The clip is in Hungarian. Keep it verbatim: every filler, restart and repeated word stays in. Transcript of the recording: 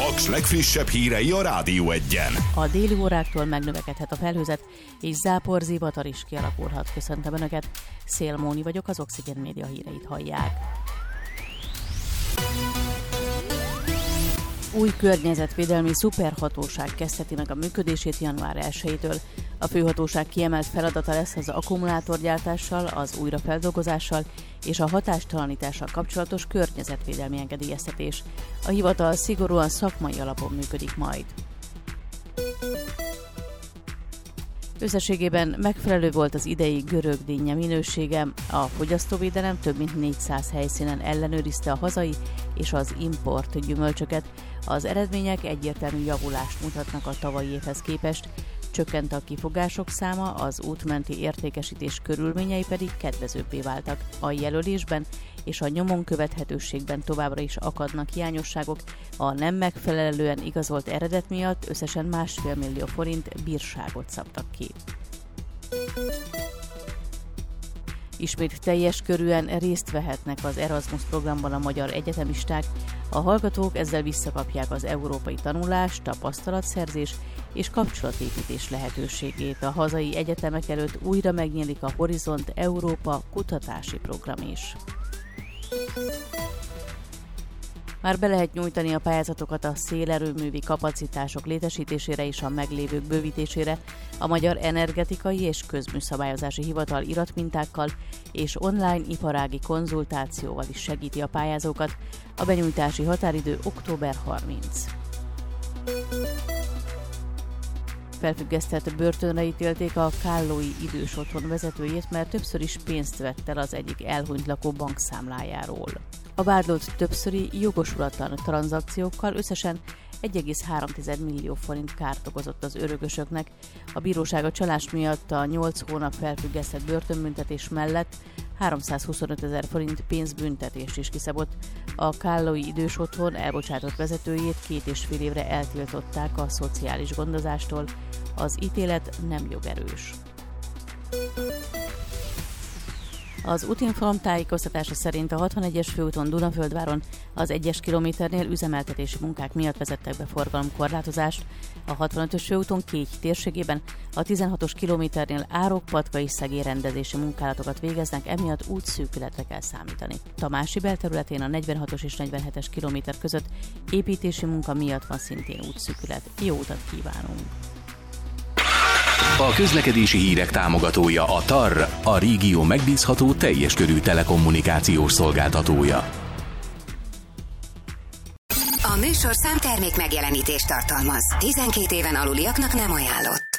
Paks legfrissebb hírei a Rádió Egyen. A déli óráktól megnövekedhet a felhőzet, és zápor, zivatar is kialakulhat. Köszöntöm Önöket, Szél Móni vagyok, az Oxygen Média híreit hallják. Új környezetvédelmi szuperhatóság kezdheti meg a működését január elsejétől. A főhatóság kiemelt feladata lesz az akkumulátorgyártással, az újrafeldolgozással és a hatástalanítással kapcsolatos környezetvédelmi engedélyeztetés. A hivatal szigorúan szakmai alapon működik majd. Összességében megfelelő volt az idei görög dinnye minősége. A fogyasztóvédelem több mint négyszáz helyszínen ellenőrizte a hazai és az import gyümölcsöket. Az eredmények egyértelmű javulást mutatnak a tavalyi évhez képest. Csökkent a kifogások száma, az útmenti értékesítés körülményei pedig kedvezőbbé váltak. A jelölésben és a nyomon követhetőségben továbbra is akadnak hiányosságok. A nem megfelelően igazolt eredet miatt összesen másfél millió forint bírságot szabtak ki. Ismét teljes körűen részt vehetnek az Erasmus programban a magyar egyetemisták. A hallgatók ezzel visszakapják az európai tanulás, tapasztalatszerzés és kapcsolatépítés lehetőségét. A hazai egyetemek előtt újra megnyílik a Horizont Európa kutatási program is. Már be lehet nyújtani a pályázatokat a szélerőművi kapacitások létesítésére és a meglévők bővítésére. A Magyar Energetikai és Közműszabályozási Hivatal iratmintákkal és online iparági konzultációval is segíti a pályázókat. A benyújtási határidő október harmincadika. Felfüggesztett börtönre ítélték a kállói idős otthon vezetőjét, mert többször is pénzt vett el az egyik elhunyt lakó bankszámlájáról. A vádlott többszöri jogosulatlan tranzakciókkal összesen egy egész három millió forint kárt okozott az örökösöknek. A bíróság a csalás miatt a nyolc hónap felfüggesztett börtönbüntetés mellett háromszázhuszonöt ezer forint pénzbüntetést is kiszabott. A kállói idős otthon elbocsátott vezetőjét két és fél évre eltiltották a szociális gondozástól. Az ítélet nem jogerős. Az Útinform tájékoztatása szerint a hatvanegyes főúton Dunaföldváron az egyes kilométernél üzemeltetési munkák miatt vezettek be forgalomkorlátozást. A hatvanötös főúton Kégy térségében a tizenhatos kilométernél árok-patka és szegélyrendezési munkálatokat végeznek, emiatt útszűkületre kell számítani. Tamási belterületén a negyvenhatos és negyvenhetes kilométer között építési munka miatt van szintén útszűkület. Jó utat kívánunk! A közlekedési hírek támogatója a TAR, a régió megbízható teljes körű telekommunikációs szolgáltatója. A műsorszám termék megjelenítést tartalmaz. tizenkét éven aluliaknak nem ajánlott.